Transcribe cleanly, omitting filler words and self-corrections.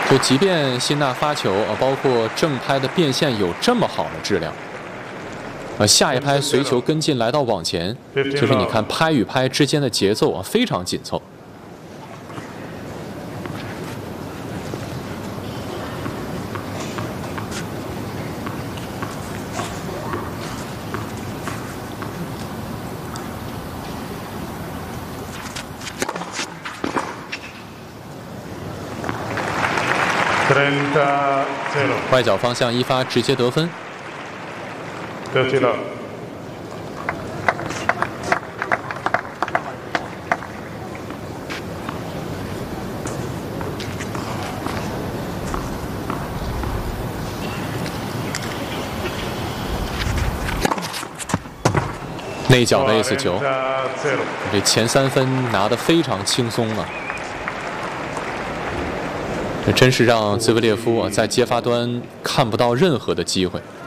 就即便辛纳发球包括正拍的变线有这么好的质量，下一拍随球跟进来到网前，就是你看拍与拍之间的节奏非常紧凑。外角方向一发直接得分。内角的 ace 球，这前3分拿得非常轻松啊！这真是让兹维列夫在接发端看不到任何的机会。